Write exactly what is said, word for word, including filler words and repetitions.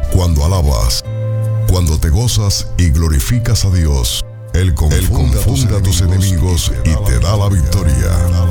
Cuando alabas, cuando te gozas y glorificas a Dios, Él confunde, Él confunde a tus enemigos y te da la victoria.